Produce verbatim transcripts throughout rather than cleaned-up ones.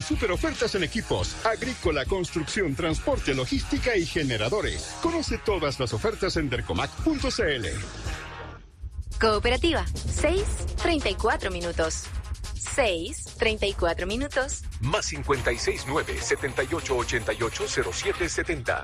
super ofertas en equipos, agrícola, construcción, transporte, logística y generadores. Conoce todas las ofertas en dercomac punto c l. Cooperativa, seis, treinta y cuatro minutos. seis, treinta y cuatro minutos. Más cincuenta y seis nueve, setenta y ocho ochenta y ocho, cero siete setenta.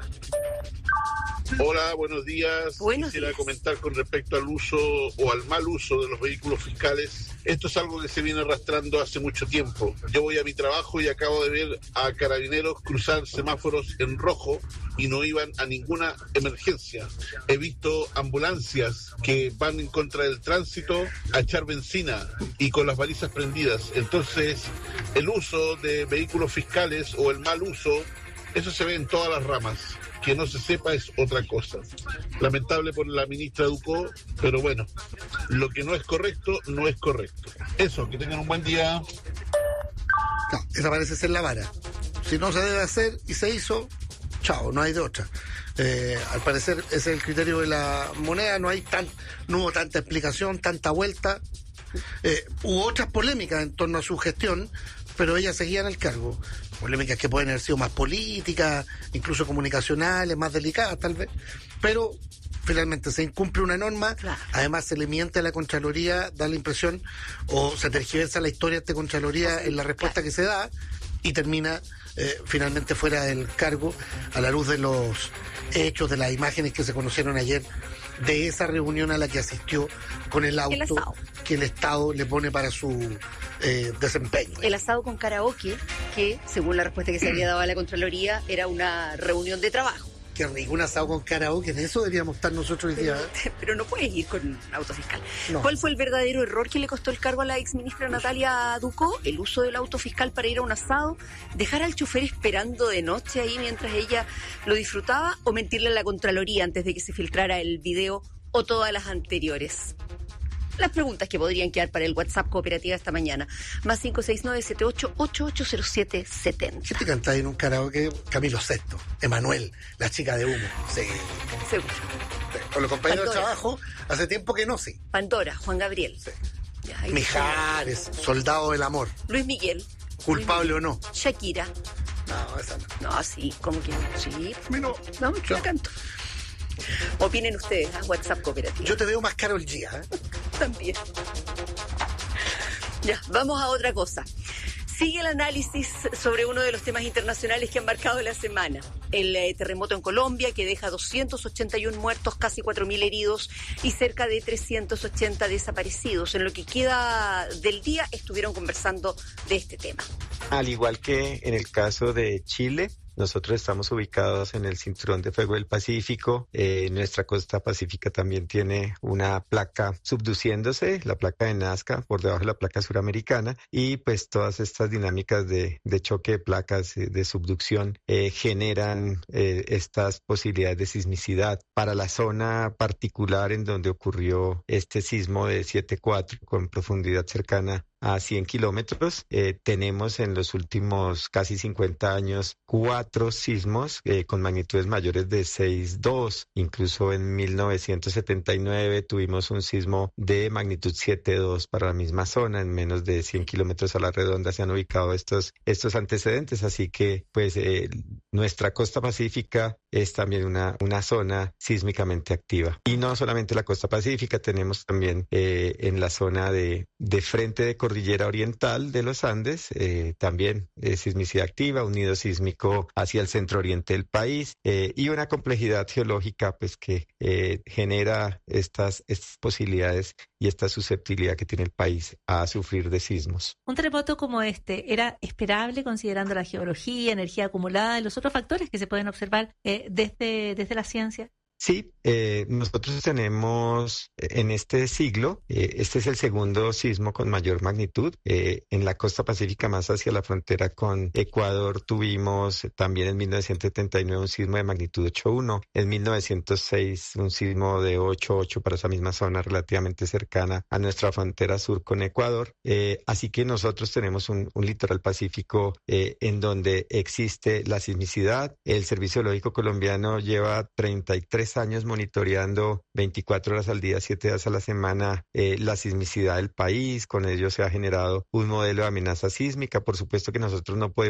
Hola, buenos días. Buenos Quisiera días. comentar con respecto al uso o al mal uso de los vehículos fiscales. Esto es algo que se viene arrastrando hace mucho tiempo. Yo voy a mi trabajo y acabo de ver a carabineros cruzar semáforos en rojo y no iban a ninguna emergencia. He visto ambulancias que van en contra del tránsito a echar benzina y con las balizas prendidas. Entonces, el uso de vehículos fiscales o el mal uso, eso se ve en todas las ramas. Que no se sepa es otra cosa. Lamentable por la ministra Ducó, pero bueno, lo que no es correcto, no es correcto. Eso, que tengan un buen día. No, esa parece ser la vara. Si no se debe hacer y se hizo, chao, no hay de otra. Eh, al parecer ese es el criterio de la moneda, no hay tan, no hubo tanta explicación, tanta vuelta. Eh, hubo otras polémicas en torno a su gestión, pero ella seguía en el cargo. Polémicas que pueden haber sido más políticas, incluso comunicacionales, más delicadas tal vez, pero finalmente se incumple una norma, Claro. Además se le miente a la Contraloría, da la impresión, o se tergiversa la historia de esta Contraloría en la respuesta que se da, y termina eh, finalmente fuera del cargo a la luz de los hechos, de las imágenes que se conocieron ayer de esa reunión a la que asistió con el auto El asado. que el Estado le pone para su eh, desempeño. El asado con karaoke, que según la respuesta que se había dado a la Contraloría, era una reunión de trabajo. Qué rico, un asado con karaoke, de eso deberíamos estar nosotros hoy día. ¿eh? Pero no puedes ir con auto fiscal. No. ¿Cuál fue el verdadero error que le costó el cargo a la exministra Natalia Ducó? El uso del auto fiscal para ir a un asado, dejar al chofer esperando de noche ahí mientras ella lo disfrutaba, o mentirle a la Contraloría antes de que se filtrara el video, o todas las anteriores. Las preguntas que podrían quedar para el WhatsApp Cooperativa esta mañana. Más cinco seis nueve siete ocho ocho ocho cero siete siete cero. ¿Qué te cantaba en un karaoke? Camilo Sexto, Emanuel, la chica de humo. Sí. Seguro. Con los compañeros Pandora. de trabajo, hace tiempo que no, sí. Pandora, Juan Gabriel. Sí. Ya, ahí Mijares, Soldado del Amor, Luis Miguel. culpable Luis o no. Miguel. Shakira. No, esa no. No, sí, ¿cómo que no? Sí. A mí no. No, yo Yo- la canto. Opinen ustedes, a WhatsApp Cooperativa. Yo te veo más caro el día, ¿eh? También. Ya, vamos a otra cosa. Sigue el análisis sobre uno de los temas internacionales que han marcado la semana. El eh, terremoto en Colombia, que deja doscientos ochenta y uno muertos, casi cuatro mil heridos y cerca de trescientos ochenta desaparecidos. En lo que queda del día estuvieron conversando de este tema. Al igual que en el caso de Chile, nosotros estamos ubicados en el Cinturón de Fuego del Pacífico. Eh, nuestra costa pacífica también tiene una placa subduciéndose, la placa de Nazca, por debajo de la placa suramericana, y pues todas estas dinámicas de, de choque de placas, eh, de subducción, eh, generan eh, estas posibilidades de sismicidad. Para la zona particular en donde ocurrió este sismo de siete punto cuatro con profundidad cercana a cien kilómetros, eh, tenemos en los últimos casi cincuenta años cuatro sismos eh, con magnitudes mayores de seis punto dos. Incluso en mil novecientos setenta y nueve tuvimos un sismo de magnitud siete punto dos para la misma zona. En menos de cien kilómetros a la redonda se han ubicado estos, estos antecedentes. Así que pues eh, nuestra costa pacífica es también una, una zona sísmicamente activa. Y no solamente la costa pacífica, tenemos también eh, en la zona de, de frente de cordillera oriental de los Andes, eh, también eh, sismicidad activa, un nido sísmico hacia el centro oriente del país, eh, y una complejidad geológica pues que eh, genera estas, estas posibilidades y esta susceptibilidad que tiene el país a sufrir de sismos. Un terremoto como este era esperable considerando la geología, energía acumulada y los otros factores que se pueden observar eh, desde, desde la ciencia. Sí, eh, nosotros tenemos en este siglo, eh, este es el segundo sismo con mayor magnitud. Eh, en la costa pacífica, más hacia la frontera con Ecuador, tuvimos también en mil novecientos setenta y nueve un sismo de magnitud ocho punto uno. En mil novecientos seis un sismo de ocho punto ocho para esa misma zona relativamente cercana a nuestra frontera sur con Ecuador. Eh, así que nosotros tenemos un, un litoral pacífico eh, en donde existe la sismicidad. El Servicio Geológico Colombiano lleva treinta y tres años monitoreando veinticuatro horas al día, siete días a la semana, eh, la sismicidad del país. Con ello se ha generado un modelo de amenaza sísmica. Por supuesto que nosotros no podemos